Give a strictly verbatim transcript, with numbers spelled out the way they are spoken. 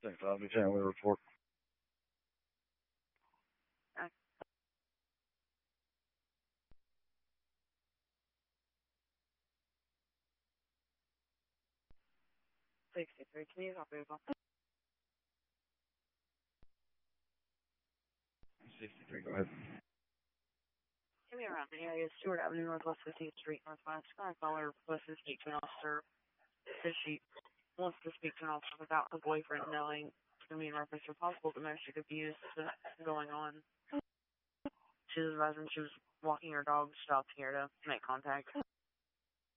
Thanks, I'll be family report. Uh, sixty-three, can you copy about sixty-three, go ahead. Give me around the area, Stewart Avenue, Northwest fifteenth Street, Northwest. Can I call her request to speak to an officer? Says she wants to speak to an officer without her boyfriend knowing to me in reference to possible domestic abuse going on. She was advising she was walking her dog, stopped here to make contact.